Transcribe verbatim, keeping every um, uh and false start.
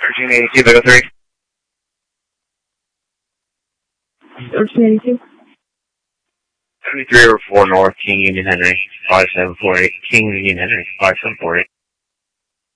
thirteen eighty-two, Big O three. thirteen eighty-two. seventy-three over four North, King Union Henry, five seven four eight. King Union Henry, five seven four eight.